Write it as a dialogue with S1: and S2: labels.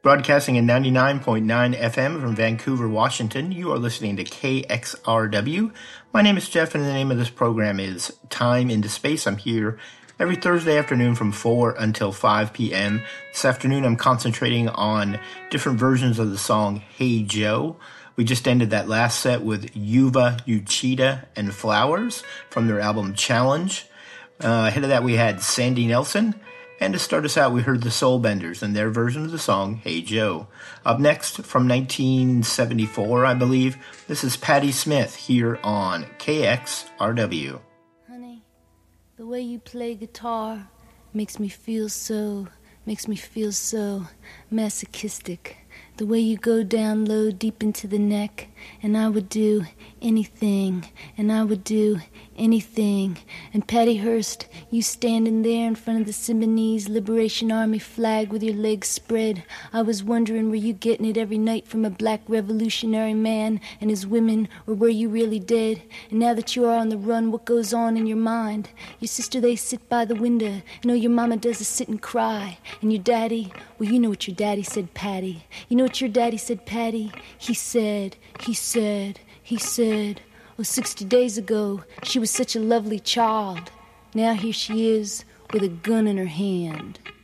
S1: Broadcasting at 99.9 FM from Vancouver, Washington, you are listening to KXRW. My name is Jeff, and the name of this program is Time into Space. I'm here every Thursday afternoon from 4 until 5 p.m. This afternoon, I'm concentrating on different versions of the song Hey Joe. We just ended that last set with Yuva, Uchida, and Flowers from their album Challenge. Ahead of that, we had Sandy Nelson. And to start us out, we heard the Soul Benders and their version of the song, Hey Joe. Up next, from 1974, I believe, this is Patti Smith here on KXRW.
S2: Honey, the way you play guitar makes me feel so masochistic. The way you go down low, deep into the neck, and I would do anything, And Patty Hearst, you standing there in front of the Symbionese Liberation Army flag with your legs spread. I was wondering, were you getting it every night from a black revolutionary man and his women, or were you really dead? And now that you are on the run, what goes on in your mind? Your sister, they sit by the window, and all your mama does is sit and cry. And your daddy, well, you know what your daddy said, Patty. You know what your daddy said, Patty? He said, oh, 60 days ago, she was such a lovely child. Now here she is with a gun in her hand.